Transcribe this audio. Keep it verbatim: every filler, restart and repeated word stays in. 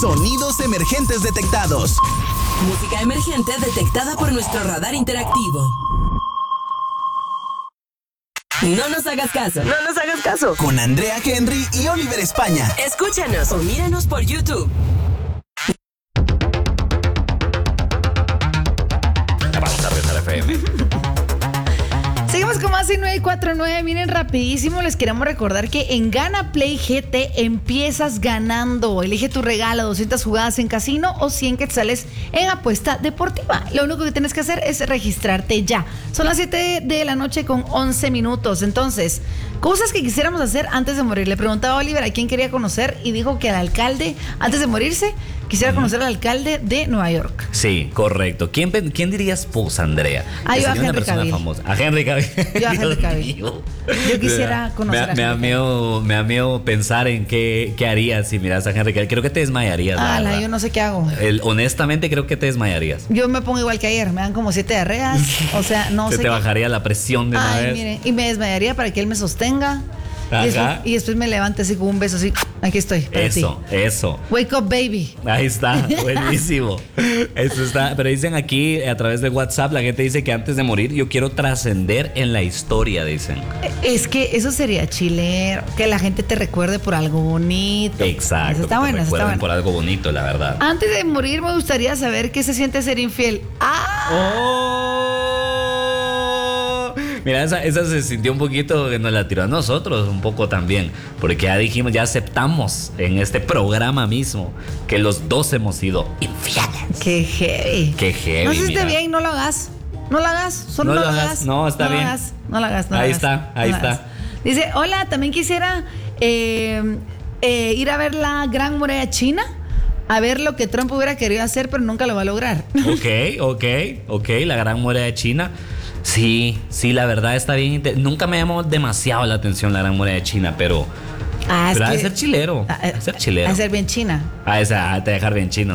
Sonidos emergentes detectados. Música emergente detectada por nuestro radar interactivo. No nos hagas caso, no nos hagas caso. Con Andrea Henry y Oliver España. Escúchanos o míranos por YouTube. Vamos a rezar F M. Seguimos con más en nueve cuatro nueve. Miren, rapidísimo, les queremos recordar que en Gana Play G T empiezas ganando. Elige tu regalo, doscientas jugadas en casino o cien quetzales en apuesta deportiva. Lo único que tienes que hacer es registrarte ya. Son las siete de la noche con once minutos. Entonces, cosas que quisiéramos hacer antes de morir. Le preguntaba a Oliver a quién quería conocer y dijo que al alcalde, antes de morirse, quisiera conocer al alcalde de Nueva York. Sí, correcto. ¿Quién, quién dirías vos, Andrea? Ah, yo a una Henry persona Cavill. famosa. A Henry Cavill. Yo a Henry Dios Cavill. mío. Yo quisiera conocer me, a me da Henry miedo, me da miedo pensar en qué, qué harías si miras a Henry Cavill. Creo que te desmayarías. la Ah, la, verdad. yo no sé qué hago. El, honestamente creo que te desmayarías. Yo me pongo igual que ayer, me dan como siete diarreas. O sea, no Se sé te qué. bajaría la presión de una Ay, vez. mire, y me desmayaría para que él me sostenga. Y después, Ajá. y después me levante así con un beso así. Aquí estoy, para Eso, ti. eso. Wake up, baby. Ahí está, buenísimo. Eso está. Pero dicen aquí a través de WhatsApp, la gente dice que antes de morir yo quiero trascender en la historia, dicen. Es que eso sería chilero, que la gente te recuerde por algo bonito. Exacto. Eso está que te bueno, eso está recuerden bueno. por algo bonito, la verdad. Antes de morir me gustaría saber qué se siente ser infiel. ¡Ah! ¡Oh! Mira, esa, esa se sintió un poquito que nos la tiró a nosotros, un poco también. Porque ya dijimos, ya aceptamos en este programa mismo que los dos hemos sido infieles. ¡Qué heavy! ¡Qué heavy! No sé si mira. esté bien, no lo hagas. No lo hagas, solo No no, lo lo hagas. hagas. No, está no bien. Lo hagas, no lo hagas, no lo Ahí hagas. está, ahí No lo está. hagas. Dice, hola, también quisiera eh, eh, ir a ver la Gran Muralla China, a ver lo que Trump hubiera querido hacer, pero nunca lo va a lograr. Ok, ok, ok, la Gran Muralla de China. Sí, sí, la verdad está bien. inte- Nunca me llamó demasiado la atención la Gran Muralla de China, pero, Ah, es pero ha de que- ser chilero. Ah, Ha de ser chilero. Ha de ser bien china. Ah, esa, ha de dejar bien chino.